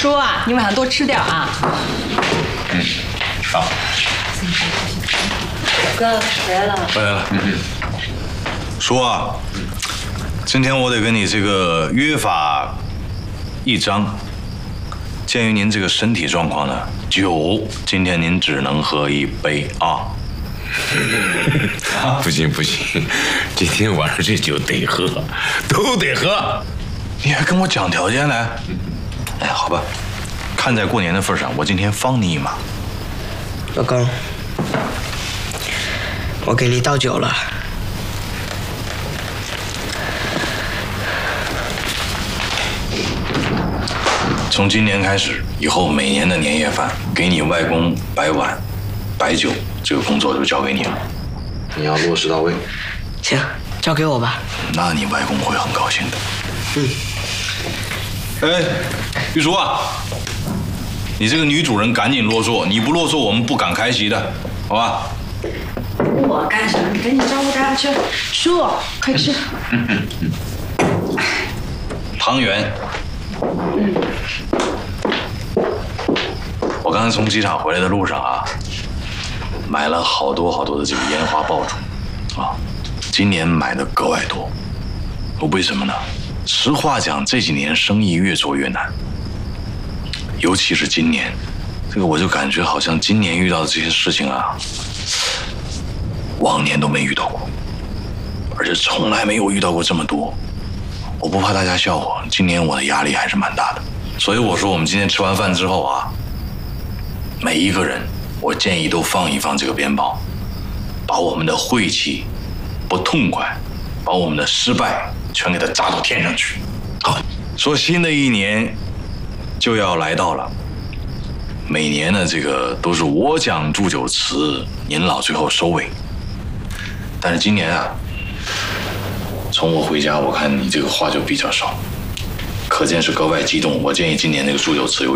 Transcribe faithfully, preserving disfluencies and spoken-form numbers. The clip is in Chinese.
叔啊，你晚上多吃点啊。 嗯，好。 哥来了。 回来了。嗯嗯。叔啊，今天我得跟你这个约法一章。鉴于您这个身体状况呢，酒今天您只能喝一杯啊。 不行不行，今天晚上这酒得喝，都得喝。 你还跟我讲条件呢？哎，好吧，看在过年的份上，我今天放你一马。 老公，我给你倒酒了。 从今年开始，以后每年的年夜饭给你外公摆碗、摆酒，这个工作就交给你了。你要落实到位。 行，交给我吧。 那你外公会很高兴的。嗯。哎，玉竹啊，你这个女主人赶紧落座，你不落座我们不敢开席的，好吧？ 我干什么？你赶紧招呼大家去。叔，快吃。 汤圆。嗯。我刚才从机场回来的路上啊，买了好多好多的这个烟花爆竹，啊，今年买的格外多。为什么呢？实话讲，这几年生意越做越难，尤其是今年，这个我就感觉好像今年遇到的这些事情啊，往年都没遇到过，而且从来没有遇到过这么多。我不怕大家笑话，今年我的压力还是蛮大的。所以我说，我们今天吃完饭之后啊，每一个人，我建议都放一放这个鞭炮，把我们的晦气、不痛快，把我们的失败全给它炸到天上去。好，说新的一年就要来到了，每年呢这个都是我讲祝酒词，您老最后收尾。但是今年啊，从我回家，我看你这个话就比较少，可见是格外激动。我建议今年那个祝酒词有